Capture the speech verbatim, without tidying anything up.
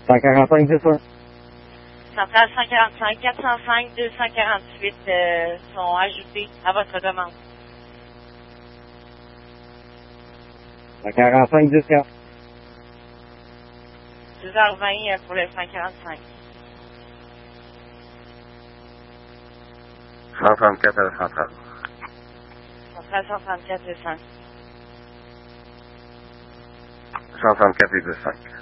cent quarante-cinq, dix, un. Centrale cent quarante-cinq, quatre cent cinq, deux cent quarante-huit euh, sont ajoutés à votre demande. cent quarante-cinq, dix, quatre. deux heures vingt euh, pour le cent quarante-cinq. cent trente-quatre à la centrale. Centrale cent trente-quatre, deux cents. cent trente-quatre et deux cinq.